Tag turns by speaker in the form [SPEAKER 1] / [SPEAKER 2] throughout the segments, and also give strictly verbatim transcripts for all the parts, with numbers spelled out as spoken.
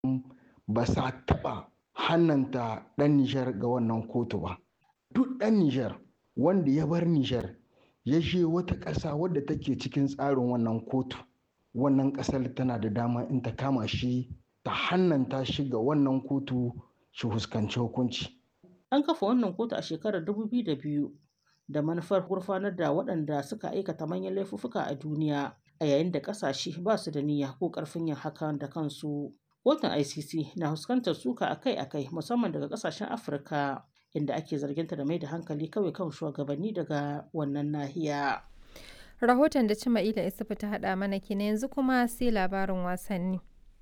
[SPEAKER 1] ba sa taɓa hannanta ɗan Nijar ga wannan kotu ba. Duk ɗan Nijar wanda ya bar Nijar ya je wata ƙasa wadda take cikin tsarin wannan kotu, wannan ƙasar tana da dama in ta kama shi ta hannanta shi ga wannan kotu shi huskanci hukunci.
[SPEAKER 2] An kafa wannan kotu a shekarar dubu biyu da biyu da manufar gurfanar da waɗanda suka aikata manyan laifuffuka a duniya a yayin da ƙasashe ba su da niyya ko ƙarfin yin hakan da kansu. Kotun I C C na fuskantar suka akai-akai musamman daga ƙasashen Afirka inda ake zarginta da mai da hankali kawai kan shugabanni daga wannan nahiya.
[SPEAKER 3] Rahoton da Cima'ila Isufu ta haɗa mana kenan yanzu kuma sai labarin wasanni.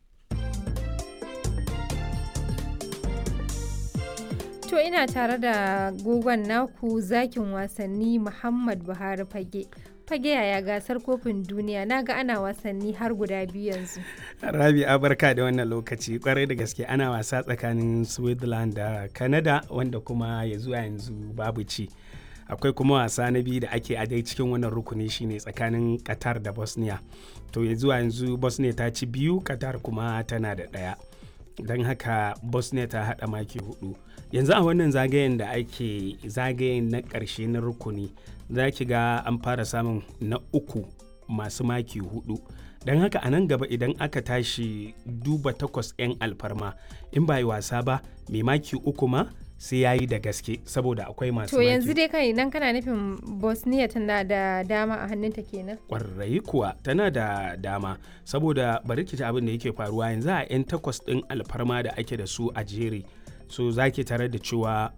[SPEAKER 3] To ina tare da gogon naku zakin wasanni Muhammad Buhari Fage. Fage yaya gasar kofin duniya na ga ana wasanni har guda biyu yanzu.
[SPEAKER 4] Rabi barka da wannan lokaci kwarai da gaske ana wasa tsakanin Switzerland da Canada wanda kuma ya zuwa yanzu babu ci. Akwai kuma wasa na biyu da ake a dai cikin wannan rukuni shine tsakanin Qatar da Bosnia. To ya zuwa yanzu Bosnia ta ci biyu, Qatar kuma tana da ɗaya. Don haka Bosnia ta haɗa maki hudu. Yanzu a wannan zagayen da ake zagayen na ƙarshe na rukuni za ki ga an fara samun na uku masu maki hudu. Don haka a nan gaba idan aka tashi duba takwas 'yan alfarma in ba yi wasa ba mai maki uku ma sai ya yi da gaske saboda akwai masu
[SPEAKER 3] to yanzu dai kai idan kana nufin Bosnia tana da dama a hannunta kenan.
[SPEAKER 4] Kwarai kuwa tana da dama saboda bari ki ji abin da yake faruwa yanzu a 'yan takwas ɗin alfarma da ake da su a jere so za ki tare da cewa